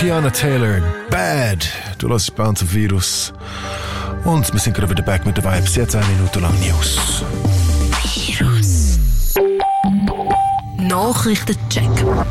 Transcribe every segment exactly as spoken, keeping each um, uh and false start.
Tiana Taylor, Bad. Du hörst Bounce auf Virus. Und wir sind gerade wieder back mit den Vibes. Jetzt eine Minute lang News. Virus. Nachrichtencheck.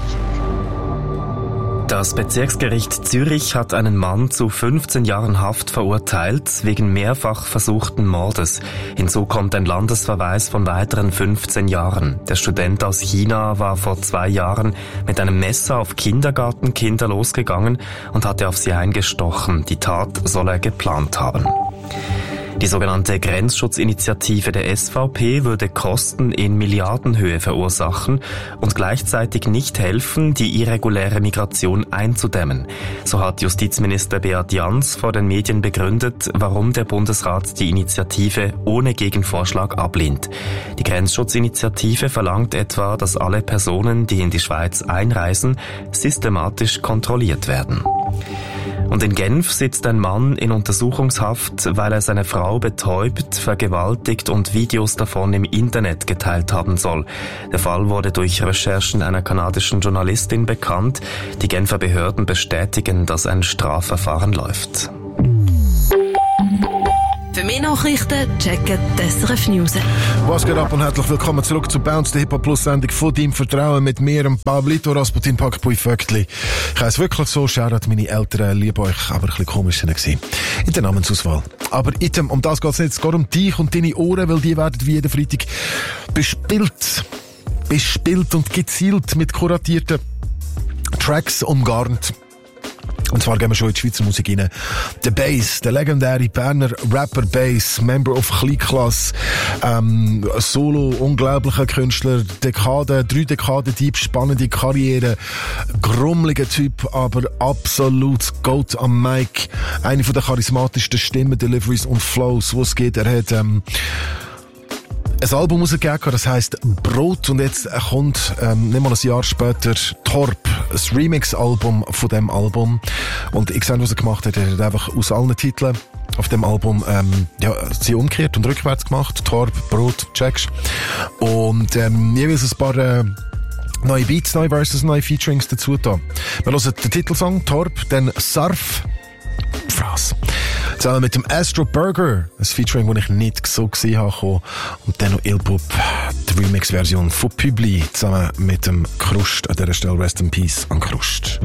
Das Bezirksgericht Zürich hat einen Mann zu fünfzehn Jahren Haft verurteilt, wegen mehrfach versuchten Mordes. Hinzu kommt ein Landesverweis von weiteren fünfzehn Jahren. Der Student aus China war vor zwei Jahren mit einem Messer auf Kindergartenkinder losgegangen und hatte auf sie eingestochen. Die Tat soll er geplant haben. Die sogenannte Grenzschutzinitiative der S V P würde Kosten in Milliardenhöhe verursachen und gleichzeitig nicht helfen, die irreguläre Migration einzudämmen. So hat Justizminister Beat Jans vor den Medien begründet, warum der Bundesrat die Initiative ohne Gegenvorschlag ablehnt. Die Grenzschutzinitiative verlangt etwa, dass alle Personen, die in die Schweiz einreisen, systematisch kontrolliert werden. Und in Genf sitzt ein Mann in Untersuchungshaft, weil er seine Frau betäubt, vergewaltigt und Videos davon im Internet geteilt haben soll. Der Fall wurde durch Recherchen einer kanadischen Journalistin bekannt. Die Genfer Behörden bestätigen, dass ein Strafverfahren läuft. Für mehr Nachrichten checken die S R F News. Was geht ab und herzlich willkommen zurück zu Bounce, der Hip-Hop-Plus-Sendung von deinem Vertrauen mit mir, dem Pablito Rasputin Packpui Vöckli. Ich heiße wirklich so, Shoutout meine Eltern, liebe euch, aber ein bisschen komisch gewesen in der Namensauswahl. Aber item, um das geht's nicht, es geht um dich und deine Ohren, weil die werden wie jeden Freitag bespielt, bespielt und gezielt mit kuratierten Tracks umgarnt. Und zwar gehen wir schon in die Schweizer Musik rein. Der Bass, der legendäre Berner Rapper Bass, Member of Kleinklasse, ähm, Solo, unglaublicher Künstler, Dekade, drei Dekaden Deep, spannende Karriere, grummeliger Typ, aber absolut Goat am Mic, eine von der charismatischsten Stimmen, Deliveries und Flows, wo es geht. Er hat, ähm, ein Album rausgegeben, das heisst Brot, und jetzt kommt, ähm, nicht mal ein Jahr später, Torp, ein Remix-Album von dem Album. Und ich sehe, was er gemacht hat, er hat einfach aus allen Titeln auf dem Album, ähm, ja, sie umgekehrt und rückwärts gemacht. Torp, Brot, checkst. Und, ähm, jeweils ein paar, äh, neue Beats, neue Verses, neue Featurings dazu da. Wir hören den Titelsong, Torp, dann Sarf, Fraß. Zusammen mit dem Astro Burger, ein Featuring, das ich nicht so gesehen habe. Und dann noch Il-Pup, die Remix-Version von Publi, zusammen mit dem Krust. An dieser Stelle Rest in Peace an Krust.